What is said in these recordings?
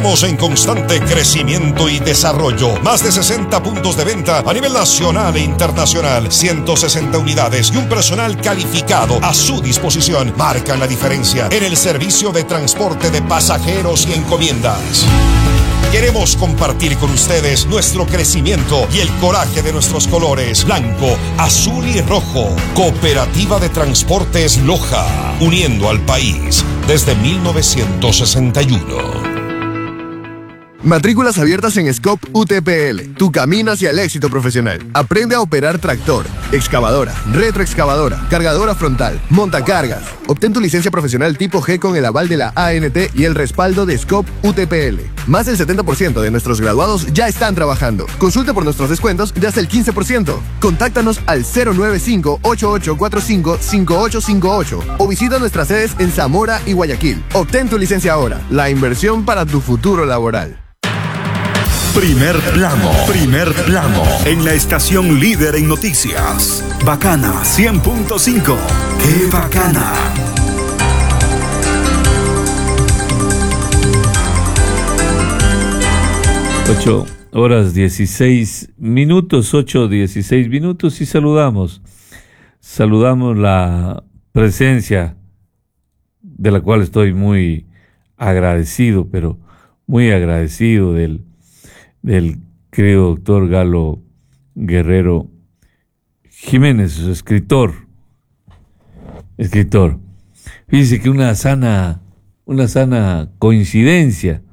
Estamos en constante crecimiento y desarrollo. Más de 60 puntos de venta a nivel nacional e internacional. 160 unidades y un personal calificado a su disposición marcan la diferencia en el servicio de transporte de pasajeros y encomiendas. Queremos compartir con ustedes nuestro crecimiento y el coraje de nuestros colores blanco, azul y rojo. Cooperativa de Transportes Loja, uniendo al país desde 1961. Matrículas abiertas en Scope UTPL. Tu camino hacia el éxito profesional. Aprende a operar tractor, excavadora, retroexcavadora, cargadora frontal, montacargas. Obtén tu licencia profesional tipo G con el aval de la ANT y el respaldo de Scope UTPL. Más del 70% de nuestros graduados ya están trabajando. Consulta por nuestros descuentos de hasta el 15%. Contáctanos al 095-8845-5858 o visita nuestras sedes en Zamora y Guayaquil. Obtén tu licencia ahora. La inversión para tu futuro laboral. Primer plano, en la estación líder en noticias. Bacana 100.5. ¡Qué bacana! 8:16 y saludamos la presencia de la cual estoy muy agradecido, pero muy agradecido del querido doctor Galo Guerrero Jiménez, escritor. Fíjese que una sana coincidencia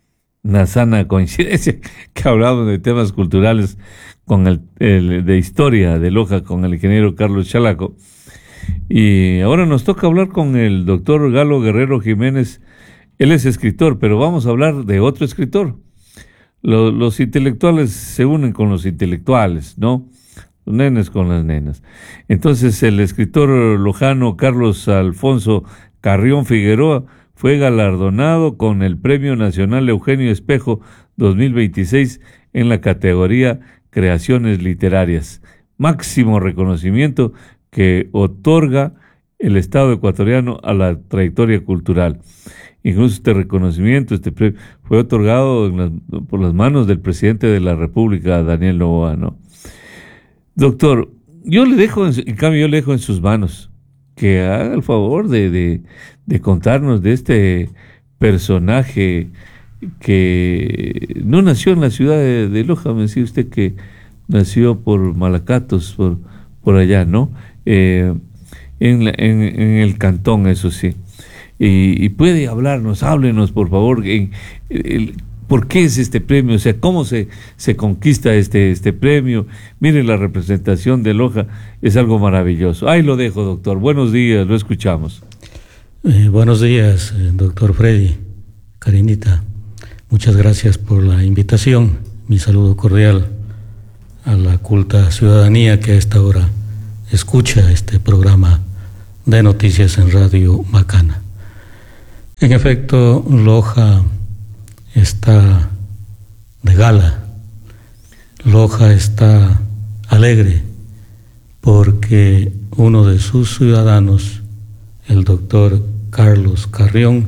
que hablamos de temas culturales con de historia de Loja con el ingeniero Carlos Chalaco, y ahora nos toca hablar con el doctor Galo Guerrero Jiménez. Él es escritor, pero vamos a hablar de otro escritor. Los intelectuales se unen con los intelectuales, ¿no? Los nenes con las nenas. Entonces el escritor lojano Carlos Alfonso Carrión Figueroa fue galardonado con el Premio Nacional Eugenio Espejo 2026 en la categoría Creaciones Literarias, máximo reconocimiento que otorga el Estado ecuatoriano a la trayectoria cultural. Incluso este reconocimiento, este premio, fue otorgado por las manos del presidente de la República, Daniel Noboa, ¿no? Doctor, yo le dejo en sus manos que haga el favor de contarnos de este personaje que no nació en la ciudad de Loja. Me decía usted que nació por Malacatos, por allá, ¿no? En el cantón, eso sí. Y puede háblenos por favor, ¿por qué es este premio? O sea, ¿cómo se conquista este premio? Mire, la representación de Loja es algo maravilloso. Ahí lo dejo, doctor. Buenos días, lo escuchamos. Buenos días, doctor Freddy, Karinita. Muchas gracias por la invitación. Mi saludo cordial a la culta ciudadanía que a esta hora escucha este programa de noticias en Radio Bacana. En efecto, Loja está de gala. Loja está alegre porque uno de sus ciudadanos, el doctor Carlos Carrión,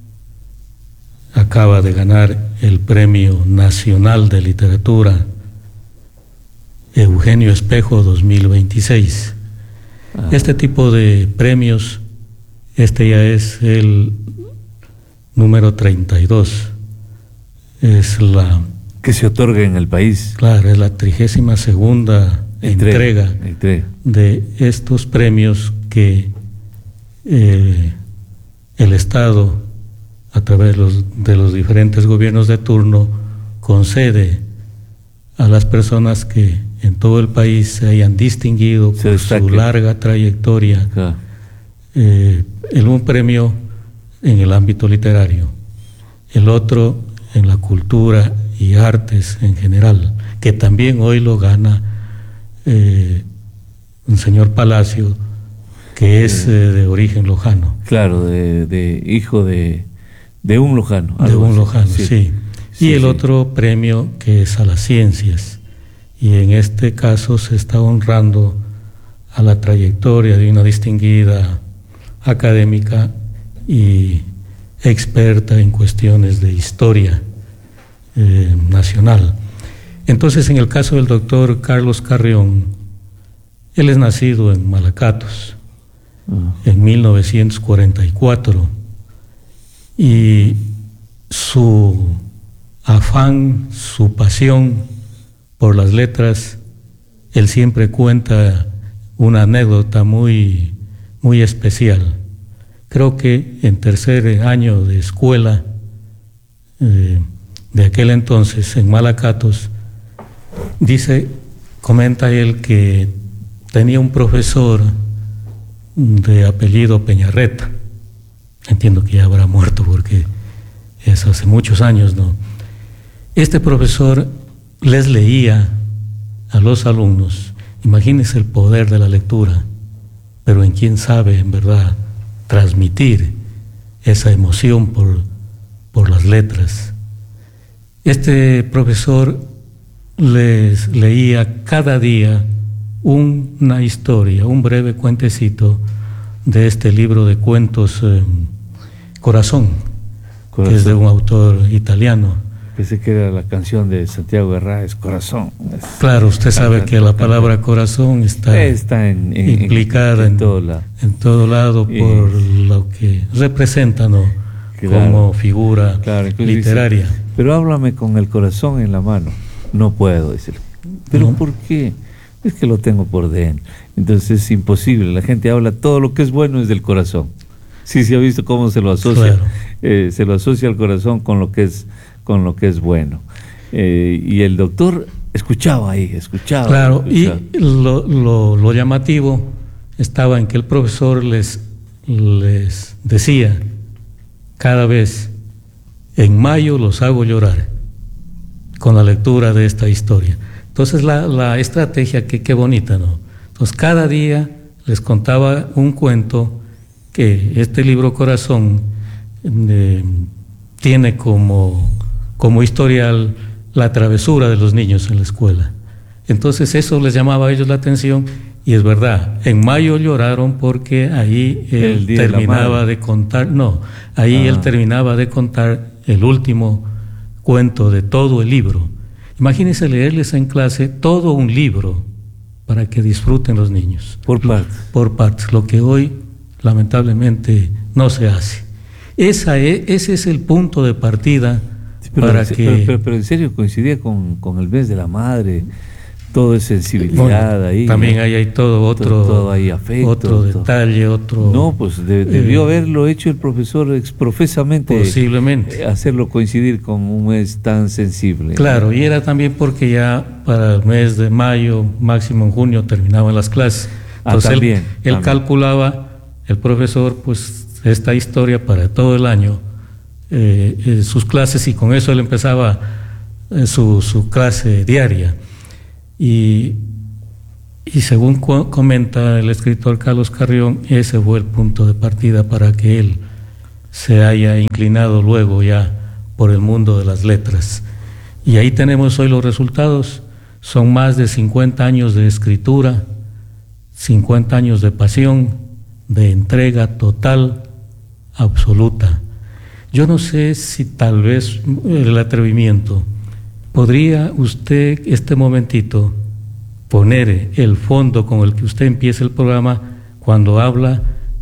acaba de ganar el Premio Nacional de Literatura Eugenio Espejo 2026. Este tipo de premios, este ya es el número 32. Es la que se otorga en el país. Claro, es la 32ª entrega de estos premios que el Estado, a través de los diferentes gobiernos de turno, concede a las personas que en todo el país se hayan distinguido por su larga trayectoria, un premio en el ámbito literario, el otro en la cultura y artes en general, que también hoy lo gana un señor Palacio, que es de origen lojano. Claro, de hijo de un lojano. De un lojano, sí. Y el otro premio que es a las ciencias. Y en este caso se está honrando a la trayectoria de una distinguida académica y experta en cuestiones de historia nacional. Entonces, en el caso del doctor Carlos Carrión, él es nacido en Malacatos en 1944 y su afán, su pasión por las letras, él siempre cuenta una anécdota muy, muy especial. Creo que en tercer año de escuela de aquel entonces en Malacatos, comenta él que tenía un profesor de apellido Peñarreta. Entiendo que ya habrá muerto porque es hace muchos años, ¿no? Este profesor les leía a los alumnos, imagínense el poder de la lectura, pero en quién sabe en verdad transmitir esa emoción por las letras. Este profesor les leía cada día una historia, un breve cuentecito de este libro de cuentos Corazón, que es de un autor italiano. Pensé que era la canción de Santiago Herráez, Corazón. Claro, usted sabe que la palabra corazón está implicada en todo lado por lo que representa, ¿no? Claro, como figura literaria. Dice, pero háblame con el corazón en la mano. No puedo decir. ¿Pero no? ¿Por qué? Es que lo tengo por dentro. Entonces es imposible. La gente habla, todo lo que es bueno es del corazón. Sí, se ha visto cómo se lo asocia. Claro. Se lo asocia al corazón con lo que es bueno. Y el doctor escuchaba. Claro, y lo llamativo estaba en que el profesor les decía cada vez: en mayo los hago llorar con la lectura de esta historia. Entonces la estrategia, qué bonita, ¿no? Entonces cada día les contaba un cuento que este libro Corazón tiene como historial la travesura de los niños en la escuela. Entonces eso les llamaba a ellos la atención, y es verdad, en mayo lloraron porque ahí él terminaba de contar, él terminaba de contar el último cuento de todo el libro. Imagínense leerles en clase todo un libro para que disfruten los niños. Por partes. Lo que hoy lamentablemente no se hace. Ese es el punto de partida. Sí, pero en serio coincidía con el mes de la madre. Todo es sensibilidad ahí. También hay todo ahí afecto, otro detalle, otro... No, pues debió haberlo hecho el profesor exprofesamente. Posiblemente. Hacerlo coincidir con un mes tan sensible. Claro, y era también porque ya para el mes de mayo, máximo en junio, terminaban las clases. Entonces él calculaba, el profesor, pues esta historia para todo el año, sus clases, y con eso él empezaba su clase diaria. Y según comenta el escritor Carlos Carrión, ese fue el punto de partida para que él se haya inclinado luego ya por el mundo de las letras. Y ahí tenemos hoy los resultados. Son más de 50 años de escritura, 50 años de pasión, de entrega total, absoluta. Yo no sé si tal vez el atrevimiento... ¿Podría usted este momentito poner el fondo con el que usted empieza el programa cuando habla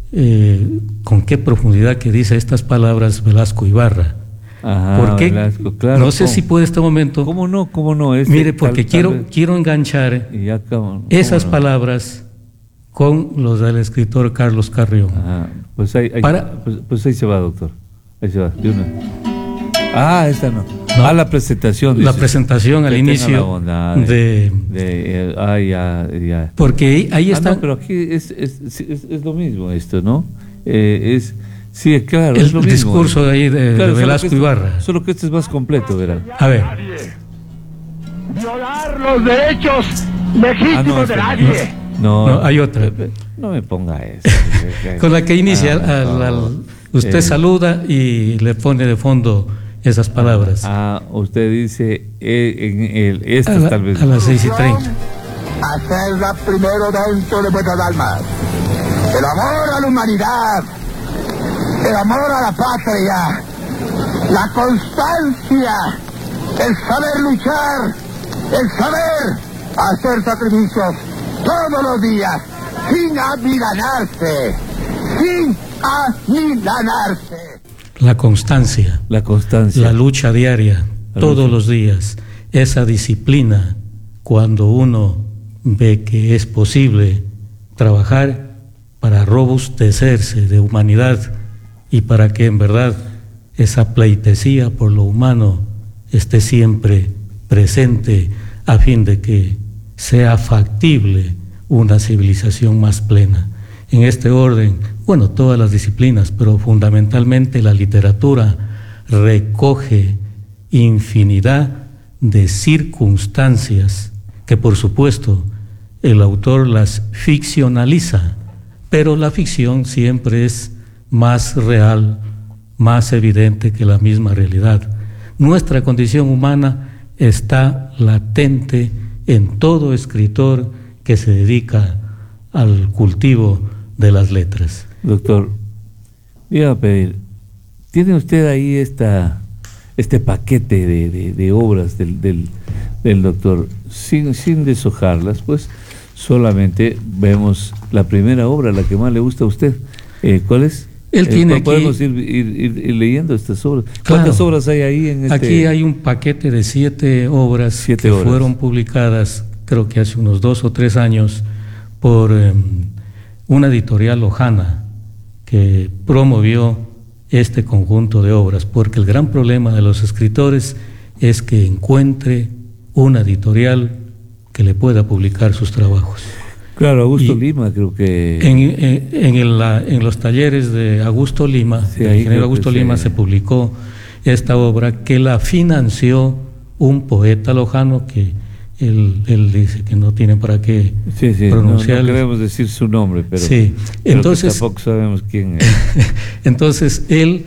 con qué profundidad que dice estas palabras Velasco Ibarra? Ajá, porque Velasco, claro, no sé si puede este momento. ¿Cómo no? Mire, porque quiero enganchar esas palabras con los del escritor Carlos Carrión. Ajá. Pues ahí se va, doctor. Ahí se va, de una. Esta no. La presentación. La presentación al inicio ya. Porque ahí está. No, pero aquí es lo mismo esto, ¿no? Sí, claro. El es lo mismo, discurso de ahí de Velasco Ibarra. Solo que este es más completo, ¿verdad? A ver. Violar los derechos legítimos de nadie. No, hay otra. No me ponga eso. Con la que inicia, usted saluda y le pone de fondo esas palabras. Usted dice estas tal vez. A las 6:30. Hacerla primero dentro de vuestras almas. El amor a la humanidad, el amor a la patria, la constancia el saber luchar, el saber hacer sacrificios todos los días, sin amilanarse, sin amilanarse. La constancia, la lucha diaria, todos los días, esa disciplina, cuando uno ve que es posible trabajar para robustecerse de humanidad y para que en verdad esa pleitesía por lo humano esté siempre presente a fin de que sea factible una civilización más plena. En este orden, bueno, todas las disciplinas, pero fundamentalmente la literatura recoge infinidad de circunstancias que, por supuesto, el autor las ficcionaliza, pero la ficción siempre es más real, más evidente que la misma realidad. Nuestra condición humana está latente en todo escritor que se dedica al cultivo de las letras. Doctor, iba a pedir, ¿tiene usted ahí este paquete de obras del doctor? Sin deshojarlas, pues solamente vemos la primera obra, la que más le gusta a usted. ¿Cuál es? Él tiene podemos ir leyendo estas obras. Claro. ¿Cuántas obras hay ahí en este? Aquí hay un paquete de 7 obras que fueron publicadas, creo que hace unos 2 o 3 años, por una editorial lojana que promovió este conjunto de obras, porque el gran problema de los escritores es que encuentre una editorial que le pueda publicar sus trabajos. Claro, Augusto Lima, creo que... En los talleres de Augusto Lima, sí, del ingeniero Augusto Lima, se publicó esta obra que la financió un poeta lojano que él dice que no tiene para qué pronunciar. No queremos decir su nombre, pero, sí. Entonces, tampoco sabemos quién es. Entonces, él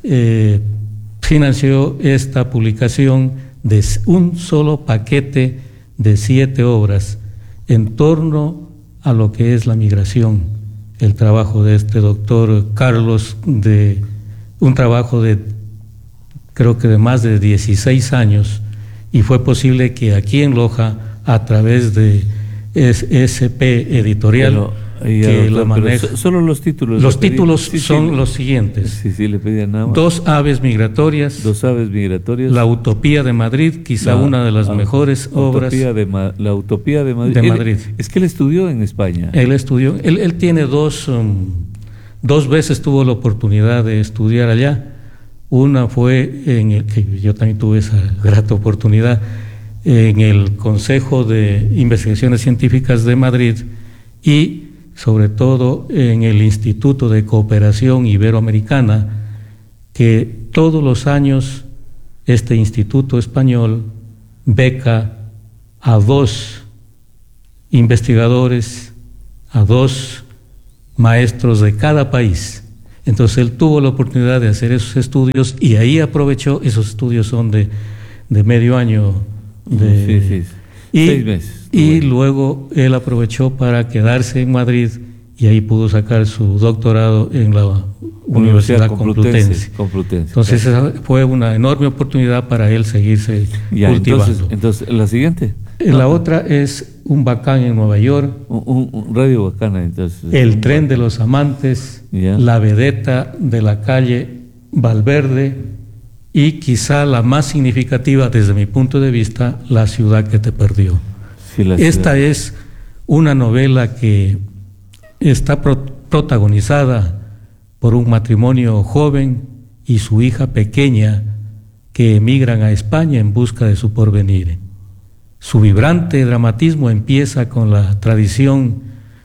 financió esta publicación de un solo paquete de 7 obras en torno a lo que es la migración, el trabajo de este doctor Carlos, de un trabajo de creo que de más de 16 años, y fue posible que aquí en Loja, a través de SP Editorial, que la maneja. Solo los títulos. Los títulos son los siguientes. Sí, le pedía nada más. 2 aves migratorias. 2 aves migratorias. La Utopía de Madrid, quizá una de las mejores obras. La Utopía de Madrid. De Madrid. Es que él estudió en España. Él tiene dos veces tuvo la oportunidad de estudiar allá. Una fue en el que yo también tuve esa grata oportunidad en el Consejo de Investigaciones Científicas de Madrid y sobre todo en el Instituto de Cooperación Iberoamericana, que todos los años este instituto español beca a 2 investigadores, a 2 maestros de cada país. Entonces él tuvo la oportunidad de hacer esos estudios y ahí aprovechó. Esos estudios son de medio año. 6 meses. Y luego él aprovechó para quedarse en Madrid y ahí pudo sacar su doctorado en la Universidad Complutense. Entonces esa fue una enorme oportunidad para él seguirse cultivando. Entonces, ¿la siguiente? La otra es Un Bacán en Nueva York. Un Radio Bacana, entonces. El Tren de los Amantes, La Vedeta de la calle Valverde y quizá la más significativa desde mi punto de vista, La ciudad que te perdió. Esta es una novela que está protagonizada por un matrimonio joven y su hija pequeña que emigran a España en busca de su porvenir. Su vibrante dramatismo empieza con la traición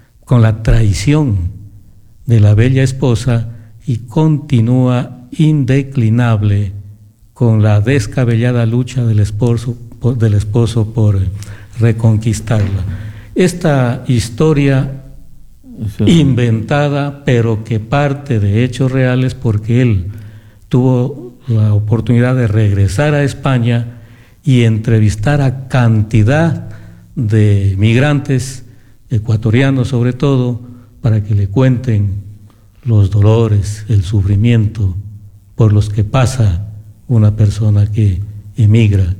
de la bella esposa y continúa indeclinable con la descabellada lucha del esposo por reconquistarla. Esta historia inventada, pero que parte de hechos reales, porque él tuvo la oportunidad de regresar a España y entrevistar a cantidad de migrantes ecuatorianos sobre todo, para que le cuenten los dolores, el sufrimiento por los que pasa una persona que emigra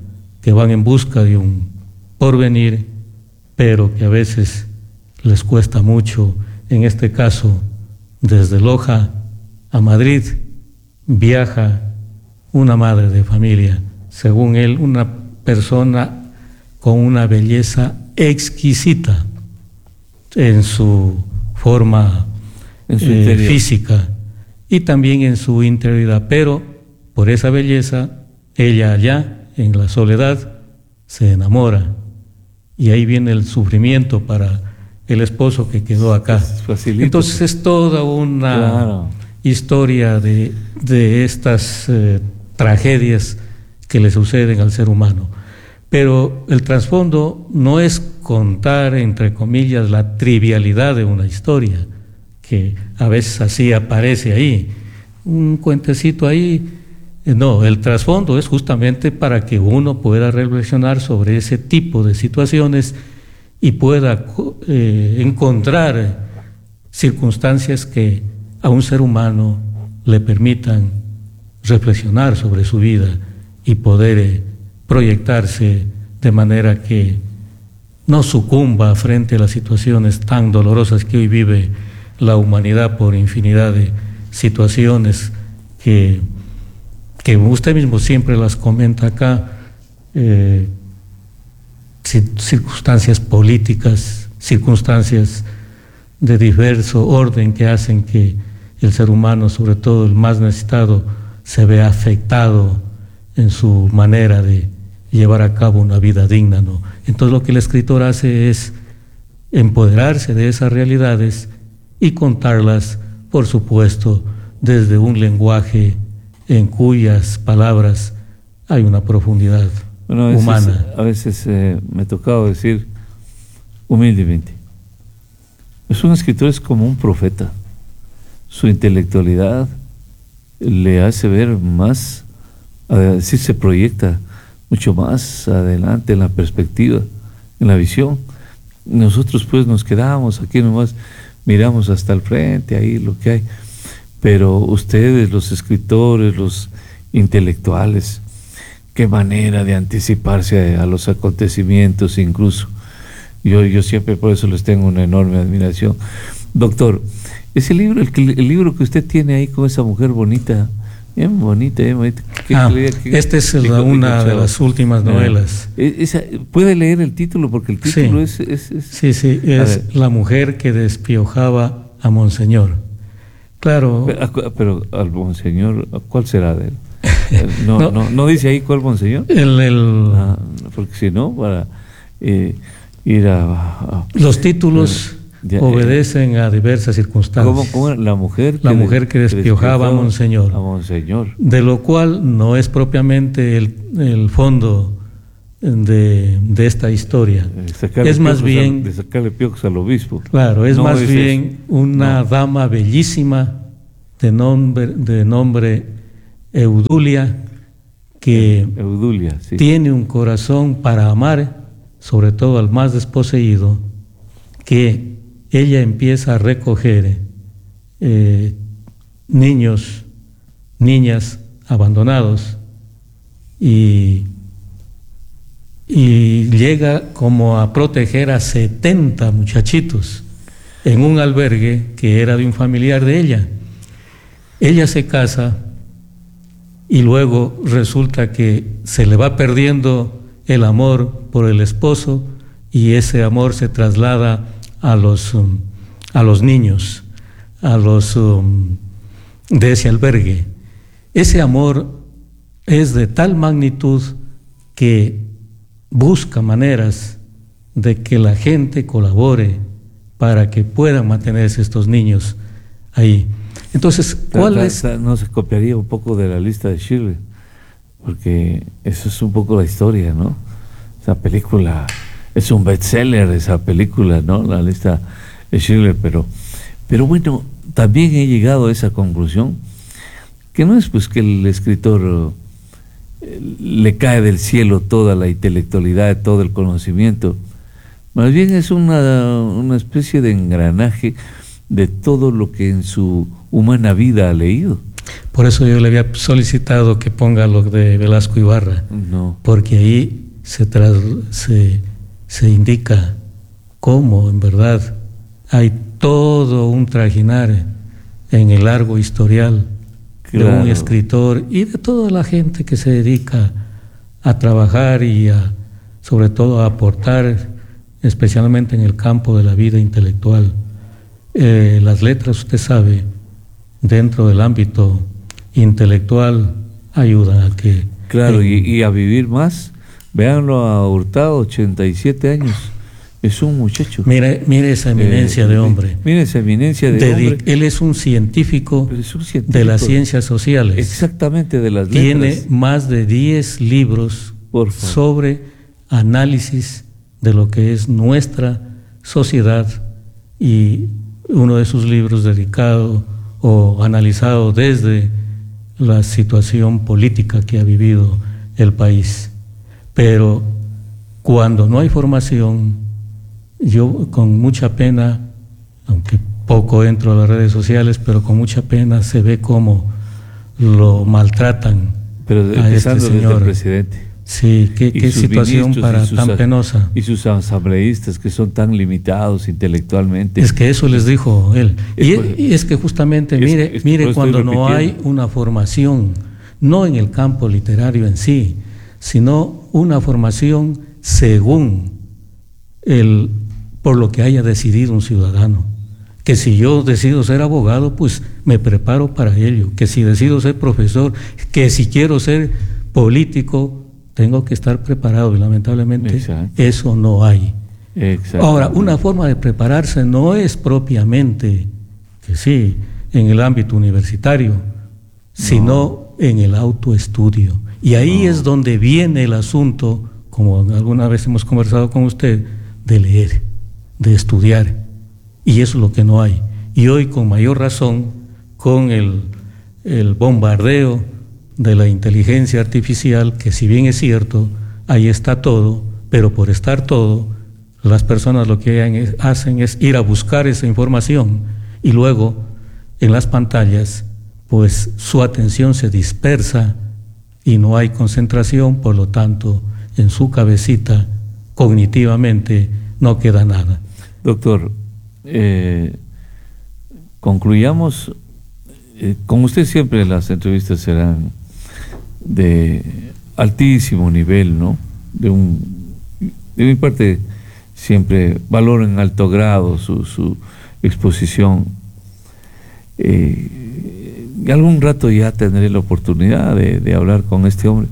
que van en busca de un porvenir, pero que a veces les cuesta mucho. En este caso, desde Loja a Madrid viaja una madre de familia, según él, una persona con una belleza exquisita en su forma física y también en su interioridad, pero por esa belleza ella allá en la soledad se enamora, y ahí viene el sufrimiento para el esposo que quedó acá. Facilito. Entonces es toda una historia de estas tragedias que le suceden al ser humano. Pero el trasfondo no es contar, entre comillas, la trivialidad de una historia, que a veces así aparece ahí, un cuentecito ahí. No, el trasfondo es justamente para que uno pueda reflexionar sobre ese tipo de situaciones y pueda encontrar circunstancias que a un ser humano le permitan reflexionar sobre su vida y poder proyectarse de manera que no sucumba frente a las situaciones tan dolorosas que hoy vive la humanidad por infinidad de situaciones que usted mismo siempre las comenta acá, circunstancias políticas, circunstancias de diverso orden que hacen que el ser humano, sobre todo el más necesitado, se vea afectado en su manera de llevar a cabo una vida digna, ¿no? Entonces lo que el escritor hace es empoderarse de esas realidades y contarlas, por supuesto, desde un lenguaje en cuyas palabras hay una profundidad humana. A veces me tocaba decir humildemente, es un escritor, es como un profeta. Su intelectualidad le hace ver más, sí se proyecta mucho más adelante en la perspectiva, en la visión. Nosotros pues nos quedamos aquí nomás, miramos hasta el frente, ahí lo que hay. Pero ustedes, los escritores, los intelectuales, qué manera de anticiparse a los acontecimientos incluso. Yo siempre por eso les tengo una enorme admiración. Doctor, ese libro, el libro que usted tiene ahí con esa mujer bonita, bien bonita, bien bonita. Esta es una de las últimas novelas. ¿Puede leer el título? Porque el título sí. Es La mujer que despiojaba a Monseñor. Claro. Pero al Monseñor, ¿cuál será de él? No dice ahí cuál Monseñor. Porque si no, para ir a los títulos obedecen a diversas circunstancias. ¿Cómo era? La mujer que despiojaba a Monseñor. A Monseñor. De lo cual no es propiamente el fondo de esta historia. Es más bien de sacarle piojos al obispo. Claro, es más bien una dama bellísima de nombre Eudulia, que sí, tiene un corazón para amar, sobre todo al más desposeído, que ella empieza a recoger niños, niñas abandonados y llega como a proteger a 70 muchachitos en un albergue que era de un familiar de ella. Ella se casa y luego resulta que se le va perdiendo el amor por el esposo, y ese amor se traslada a los niños, de ese albergue. Ese amor es de tal magnitud que busca maneras de que la gente colabore para que puedan mantenerse estos niños ahí. Entonces, ¿cuál es? ¿No se copiaría un poco de La lista de Schindler? Porque eso es un poco la historia, ¿no? Esa película es un bestseller, esa película, ¿no? La lista de Schindler, pero bueno, también he llegado a esa conclusión, que no es pues que el escritor le cae del cielo toda la intelectualidad, todo el conocimiento, más bien es una especie de engranaje de todo lo que en su humana vida ha leído. Por eso yo le había solicitado que ponga lo de Velasco Ibarra, no, porque ahí se indica cómo en verdad hay todo un trajinar en el largo historial de un escritor y de toda la gente que se dedica a trabajar y sobre todo a aportar, especialmente en el campo de la vida intelectual. Las letras, usted sabe, dentro del ámbito intelectual ayudan a que... Claro, y a vivir más. Véanlo a Hurtado, 87 años. Es un muchacho. Mire esa eminencia de hombre. Mire esa eminencia de hombre. Él es un científico de las ciencias sociales. Exactamente, de las letras. Tiene más de 10 libros sobre análisis de lo que es nuestra sociedad, y uno de sus libros dedicado o analizado desde la situación política que ha vivido el país. Pero cuando no hay formación, yo con mucha pena, aunque poco entro a las redes sociales, pero con mucha pena se ve cómo lo maltratan a este señor. El presidente. Sí, qué situación tan penosa. Y sus asambleístas que son tan limitados intelectualmente. Es que eso les dijo él. Y es que justamente, mire cuando no hay una formación, no en el campo literario en sí, sino una formación según por lo que haya decidido un ciudadano. Que si yo decido ser abogado, pues me preparo para ello. Que si decido ser profesor, que si quiero ser político, tengo que estar preparado, y lamentablemente eso no hay. Ahora, una forma de prepararse no es propiamente, que sí, en el ámbito universitario, sino en el autoestudio. Y ahí es donde viene el asunto, como alguna vez hemos conversado con usted, de leer, de estudiar. Y eso es lo que no hay. Y hoy, con mayor razón, con el bombardeo de la inteligencia artificial, que si bien es cierto, ahí está todo, pero por estar todo, las personas lo que hacen es ir a buscar esa información, y luego en las pantallas pues su atención se dispersa y no hay concentración, por lo tanto en su cabecita cognitivamente no queda nada. Doctor, concluyamos. Con usted siempre las entrevistas serán de altísimo nivel, ¿no? De mi parte siempre valoro en alto grado su exposición. Y algún rato ya tendré la oportunidad de hablar con este hombre.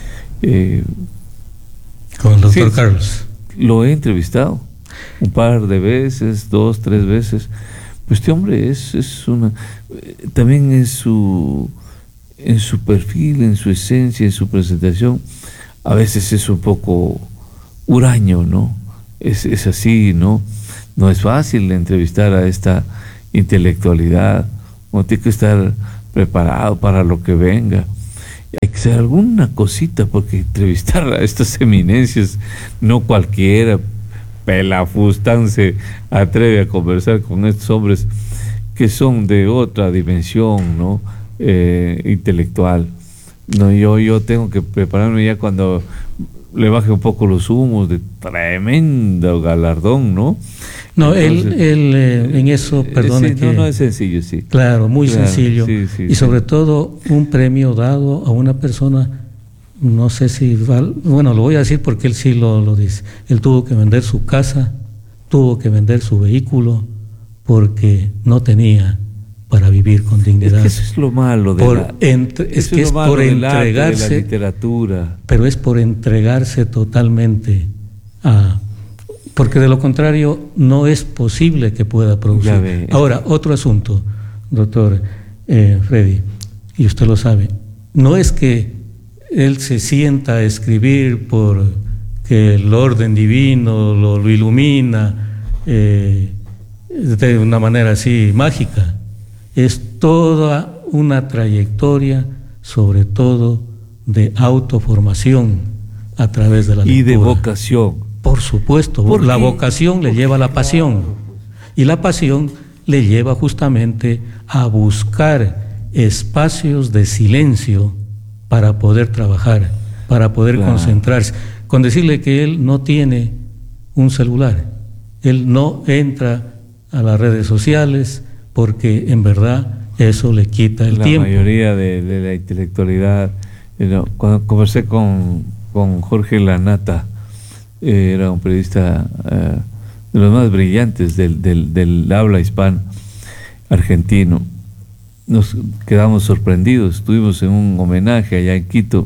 Con el doctor Carlos. Lo he entrevistado un par de veces, 2, 3 veces. Pues este hombre también en su perfil, en su esencia, en su presentación, a veces es un poco huraño, ¿no? Es así, ¿no? No es fácil entrevistar a esta intelectualidad. Uno tiene que estar preparado para lo que venga. Hay que hacer alguna cosita, porque entrevistar a estas eminencias, no cualquiera pelafustán se atreve a conversar con estos hombres que son de otra dimensión, ¿no? Intelectual. No, yo tengo que prepararme ya cuando le baje un poco los humos de tremendo galardón, ¿no? No, entonces, él en eso, perdone. Sí, no es sencillo, sí. Claro, muy sencillo. Sí, y sobre todo un premio dado a una persona, no sé si, bueno, lo voy a decir porque él sí lo dice. Él tuvo que vender su casa, tuvo que vender su vehículo, porque no tenía para vivir con dignidad. Es que eso es lo malo de por entregarse, de la literatura. Pero es por entregarse totalmente porque de lo contrario no es posible que pueda producir. Ahora, otro asunto, doctor Freddy, y usted lo sabe, no es que él se sienta a escribir porque el orden divino lo ilumina de una manera así mágica. Es toda una trayectoria, sobre todo de autoformación a través de la lectura. Y de vocación. Por supuesto, la vocación le lleva a la pasión, y la pasión le lleva justamente a buscar espacios de silencio para poder trabajar, para poder concentrarse. Con decirle que él no tiene un celular, él no entra a las redes sociales porque en verdad eso le quita el tiempo. La mayoría de la intelectualidad, cuando conversé con Jorge Lanata, era un periodista de los más brillantes del habla hispano argentino, nos quedamos sorprendidos. Estuvimos en un homenaje allá en Quito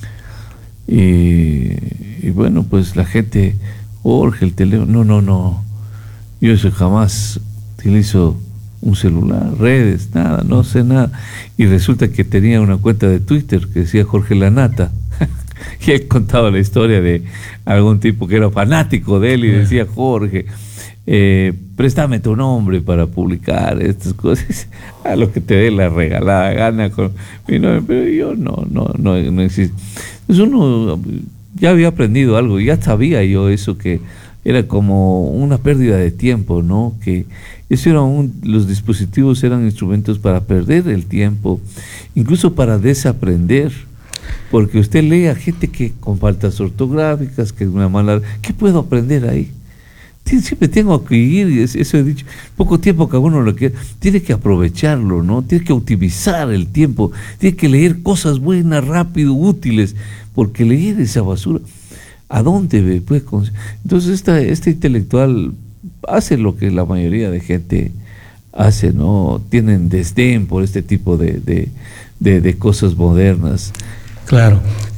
y bueno, pues la gente, Jorge, el teléfono, no, yo eso jamás utilizo un celular, redes, nada, no sé nada. Y resulta que tenía una cuenta de Twitter que decía Jorge Lanata y él contaba la historia de algún tipo que era fanático de él y decía: Jorge, préstame tu nombre para publicar estas cosas, a lo que te dé la regalada gana con mi nombre. Pero yo no existe. Entonces uno ya había aprendido algo, ya sabía yo eso, que era como una pérdida de tiempo, ¿no? Que eso era los dispositivos eran instrumentos para perder el tiempo, incluso para desaprender, porque usted lee a gente que con faltas ortográficas, que es una mala... ¿Qué puedo aprender ahí? Siempre tengo que ir, eso he dicho, poco tiempo que uno lo quiere, tiene que aprovecharlo, ¿no? Tiene que optimizar el tiempo, tiene que leer cosas buenas, rápido, útiles, porque leer esa basura, ¿a dónde puede? Entonces este intelectual hace lo que la mayoría de gente hace, ¿no? Tienen desdén por este tipo de cosas modernas. Claro,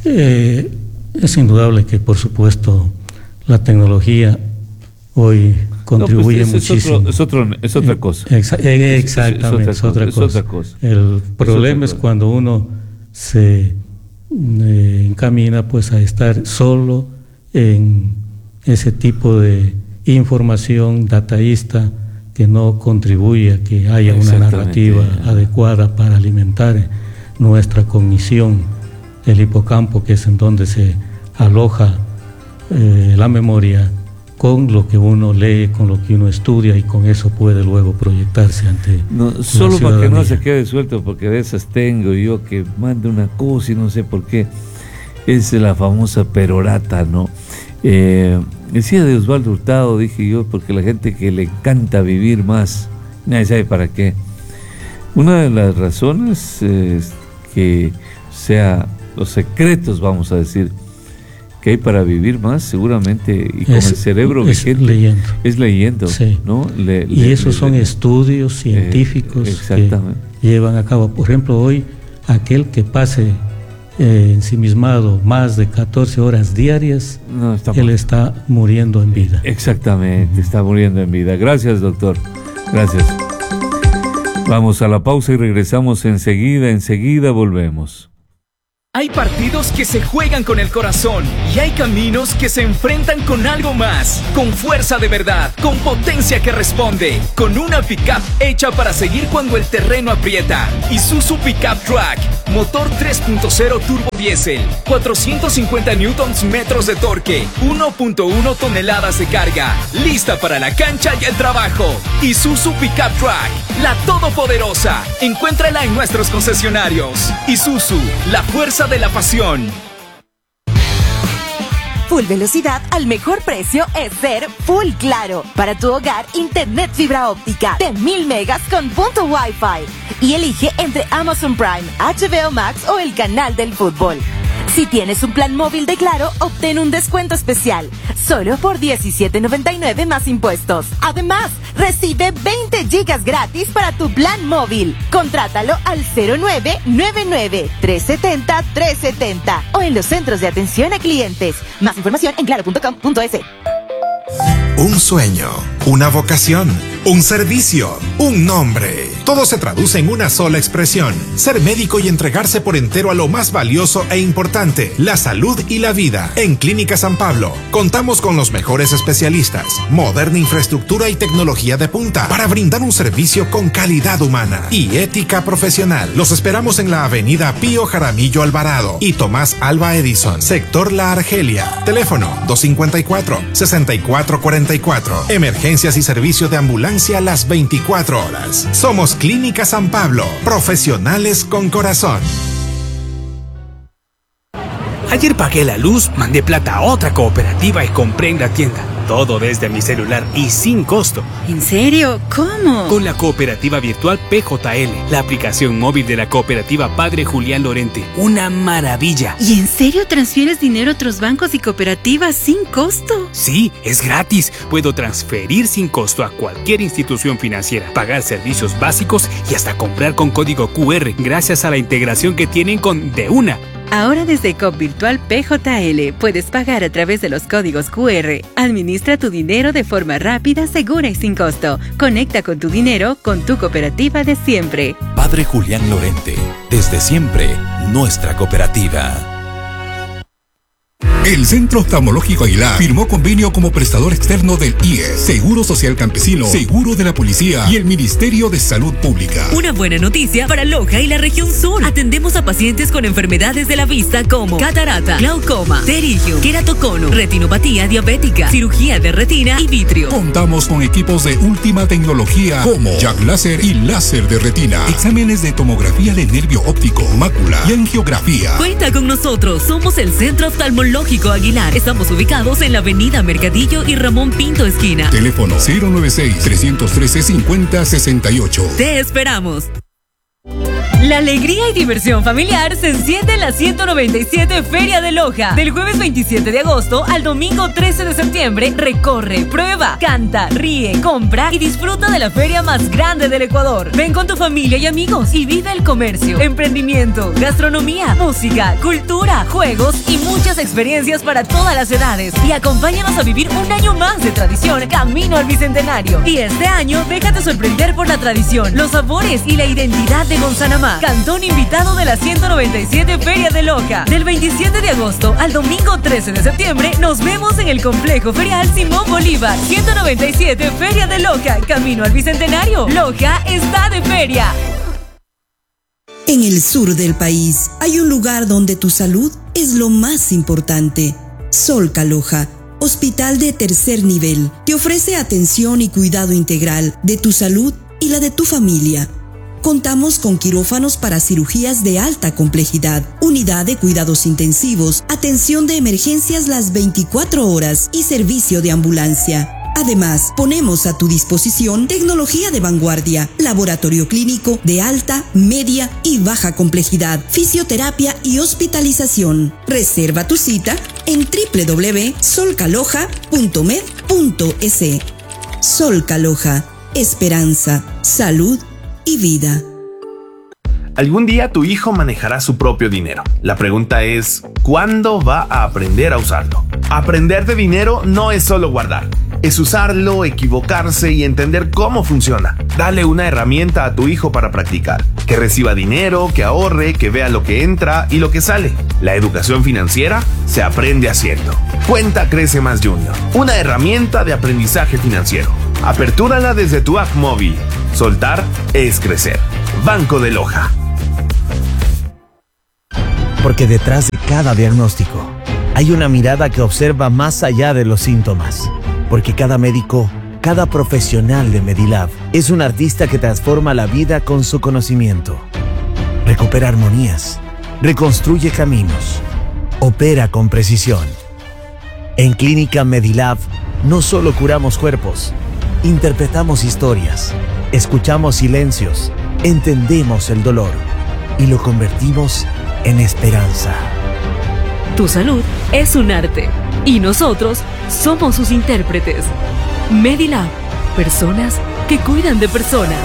es indudable que, por supuesto, la tecnología hoy contribuye muchísimo. Es otra cosa. Exactamente, es otra cosa. El problema es cuando uno se encamina pues a estar solo en ese tipo de información dataísta que no contribuye a que haya una narrativa adecuada para alimentar nuestra cognición, el hipocampo, que es en donde se aloja la memoria, con lo que uno lee, con lo que uno estudia, y con eso puede luego proyectarse ante solo para que no se quede suelto, porque de esas tengo yo que mando una cosa y no sé por qué. Es la famosa perorata, ¿no? Decía de Osvaldo Hurtado, dije yo, porque la gente que le encanta vivir más, nadie sabe para qué. Una de las razones es que sea los secretos, vamos a decir, que hay para vivir más, seguramente, y con el cerebro vigente, es leyendo, sí, ¿no? Y esos son estudios científicos que llevan a cabo. Por ejemplo, hoy aquel que pase ensimismado más de 14 horas diarias, él está muriendo en vida. Exactamente, está muriendo en vida. Gracias, doctor. Gracias. Vamos a la pausa y regresamos enseguida volvemos. Hay partidos que se juegan con el corazón y hay caminos que se enfrentan con algo más, con fuerza de verdad, con potencia que responde, con una pickup hecha para seguir cuando el terreno aprieta. Isuzu Pickup Track, motor 3.0 turbo diésel, 450 newtons metros de torque, 1.1 toneladas de carga, lista para la cancha y el trabajo. Isuzu Pickup Track, la todopoderosa. Encuéntrala en nuestros concesionarios. Isuzu, la fuerza de la pasión. Full velocidad al mejor precio es ser Full Claro. Para tu hogar, internet fibra óptica de 1000 megas con punto Wi-Fi. Y elige entre Amazon Prime, HBO Max o el canal del fútbol. Si tienes un plan móvil de Claro, obtén un descuento especial, solo por $17.99 más impuestos. Además, recibe 20 gigas gratis para tu plan móvil. Contrátalo al 0999-370-370 o en los centros de atención a clientes. Más información en claro.com.es. Un sueño, una vocación, un servicio, un nombre. Todo se traduce en una sola expresión: ser médico y entregarse por entero a lo más valioso e importante, la salud y la vida. En Clínica San Pablo contamos con los mejores especialistas, moderna infraestructura y tecnología de punta para brindar un servicio con calidad humana y ética profesional. Los esperamos en la avenida Pío Jaramillo Alvarado y Tomás Alva Edison, sector La Argelia. Teléfono 254-6444. Emergencias y servicio de ambulancia las 24 horas. Somos Clínica San Pablo, profesionales con corazón. Ayer pagué la luz, mandé plata a otra cooperativa y compré en la tienda. Todo desde mi celular y sin costo. ¿En serio? ¿Cómo? Con la cooperativa virtual PJL, la aplicación móvil de la cooperativa Padre Julián Lorente. Una maravilla. ¿Y en serio transfieres dinero a otros bancos y cooperativas sin costo? Sí, es gratis. Puedo transferir sin costo a cualquier institución financiera, pagar servicios básicos y hasta comprar con código QR gracias a la integración que tienen con De Una. Ahora desde COP Virtual PJL puedes pagar a través de los códigos QR. Administra tu dinero de forma rápida, segura y sin costo. Conecta con tu dinero con tu cooperativa de siempre. Padre Julián Lorente, desde siempre, nuestra cooperativa. El Centro Oftalmológico Aguilar firmó convenio como prestador externo del IES, Seguro Social Campesino, Seguro de la Policía y el Ministerio de Salud Pública. Una buena noticia para Loja y la región sur. Atendemos a pacientes con enfermedades de la vista como catarata, glaucoma, pterigio, queratocono, retinopatía diabética, cirugía de retina y vitrio. Contamos con equipos de última tecnología como Jack Láser y láser de retina, exámenes de tomografía de nervio óptico, mácula y angiografía. Cuenta con nosotros, somos el Centro Oftalmológico Aguilar. Estamos ubicados en la avenida Mercadillo y Ramón Pinto esquina. Teléfono 096-313-5068. Te esperamos. La alegría y diversión familiar se enciende en la 197 Feria de Loja. Del jueves 27 de agosto al domingo 13 de septiembre, recorre, prueba, canta, ríe, compra y disfruta de la feria más grande del Ecuador. Ven con tu familia y amigos y vive el comercio, emprendimiento, gastronomía, música, cultura, juegos y muchas experiencias para todas las edades. Y acompáñanos a vivir un año más de tradición camino al Bicentenario. Y este año, déjate sorprender por la tradición, los sabores y la identidad de Gonzanamá. Cantón invitado de la 197 Feria de Loja. Del 27 de agosto al domingo 13 de septiembre, nos vemos en el Complejo Ferial Simón Bolívar. 197 Feria de Loja, camino al Bicentenario. Loja está de feria. En el sur del país hay un lugar donde tu salud es lo más importante. Solca Loja, hospital de tercer nivel, te ofrece atención y cuidado integral de tu salud y la de tu familia. Contamos con quirófanos para cirugías de alta complejidad, unidad de cuidados intensivos, atención de emergencias las 24 horas y servicio de ambulancia. Además, ponemos a tu disposición tecnología de vanguardia, laboratorio clínico de alta, media y baja complejidad, fisioterapia y hospitalización. Reserva tu cita en www.solcaloja.med.es. Solca Loja, esperanza, salud y vida. Algún día tu hijo manejará su propio dinero. La pregunta es, ¿cuándo va a aprender a usarlo? Aprender de dinero no es solo guardar. Es usarlo, equivocarse y entender cómo funciona. Dale una herramienta a tu hijo para practicar. Que reciba dinero, que ahorre, que vea lo que entra y lo que sale. La educación financiera se aprende haciendo. Cuenta Crece Más Junior, una herramienta de aprendizaje financiero. Apertúrala desde tu app móvil. Soltar es crecer. Banco de Loja. Porque detrás de cada diagnóstico hay una mirada que observa más allá de los síntomas. Porque cada médico, cada profesional de Medilab es un artista que transforma la vida con su conocimiento. Recupera armonías, reconstruye caminos, opera con precisión. En Clínica Medilab no solo curamos cuerpos, interpretamos historias, escuchamos silencios, entendemos el dolor y lo convertimos en esperanza. Tu salud es un arte y nosotros somos sus intérpretes. Medilab, personas que cuidan de personas.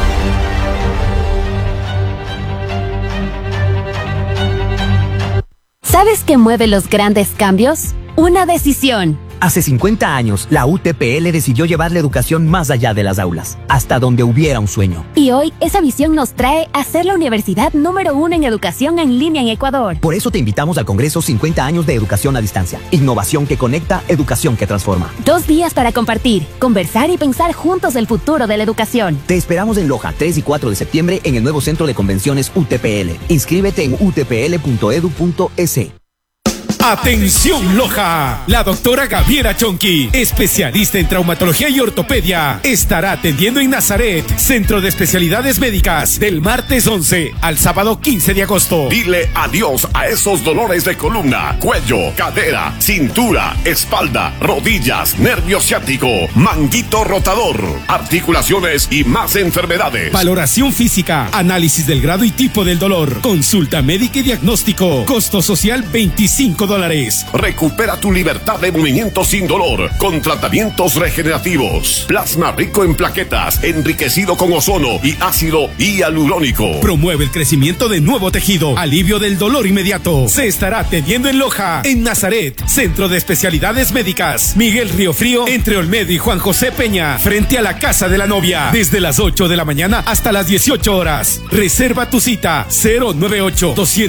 ¿Sabes qué mueve los grandes cambios? Una decisión. Hace 50 años, la UTPL decidió llevar la educación más allá de las aulas, hasta donde hubiera un sueño. Y hoy, esa visión nos trae a ser la universidad número 1 en educación en línea en Ecuador. Por eso te invitamos al Congreso 50 años de educación a distancia. Innovación que conecta, educación que transforma. 2 días para compartir, conversar y pensar juntos el futuro de la educación. Te esperamos en Loja, 3 y 4 de septiembre en el nuevo Centro de Convenciones UTPL. Inscríbete en utpl.edu.es. Atención Loja, la doctora Gabriela Chonqui, especialista en traumatología y ortopedia, estará atendiendo en Nazaret, Centro de Especialidades Médicas, del martes 11 al sábado 15 de agosto. Dile adiós a esos dolores de columna, cuello, cadera, cintura, espalda, rodillas, nervio ciático, manguito rotador, articulaciones y más enfermedades. Valoración física, análisis del grado y tipo del dolor, consulta médica y diagnóstico, costo social $25. Recupera tu libertad de movimiento sin dolor con tratamientos regenerativos. Plasma rico en plaquetas, enriquecido con ozono y ácido hialurónico. Promueve el crecimiento de nuevo tejido, alivio del dolor inmediato. Se estará atendiendo en Loja, en Nazaret, Centro de Especialidades Médicas, Miguel Riofrío, entre Olmedo y Juan José Peña, frente a la Casa de la Novia, desde las 8 de la mañana hasta las 18 horas. Reserva tu cita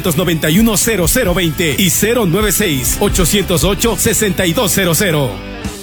098-291-0020 y 096-808-6200.